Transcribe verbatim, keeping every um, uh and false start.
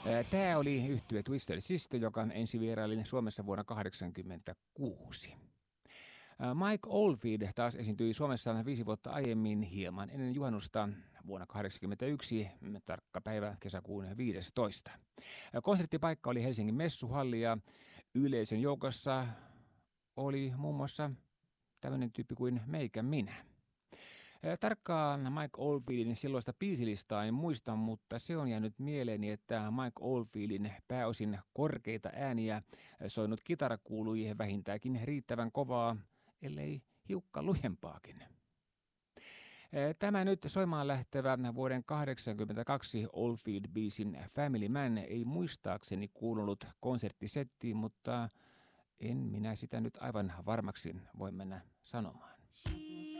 Tämä oli yhtye Twisted Sister, joka ensi vieraili Suomessa vuonna tuhatyhdeksänsataakahdeksankymmentäkuusi. Mike Oldfield taas esiintyi Suomessa viisi vuotta aiemmin hieman ennen juhannusta vuonna tuhatyhdeksänsataakahdeksankymmentäyksi, tarkka päivä kesäkuun viidestoista. Konserttipaikka oli Helsingin messuhalli ja yleisön joukossa oli muun muassa tämmöinen tyyppi kuin Meikä minä. Tarkkaan Mike Oldfieldin silloista biisilistaa en muista, mutta se on jäänyt mieleeni, että Mike Oldfieldin pääosin korkeita ääniä soinut kitara kuului vähintäänkin riittävän kovaa, ellei hiukka lujempaakin. Tämä nyt soimaan lähtevä vuoden tuhatyhdeksänsataakahdeksankymmentäkaksi Oldfield-biisin Family Man ei muistaakseni kuulunut konserttisettiin, mutta en minä sitä nyt aivan varmaksi voi mennä sanomaan.